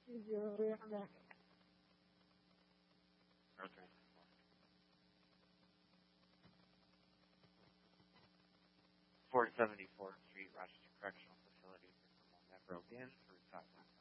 Okay. 474th Street, Rochester Correctional Facility, that broke in for Southwest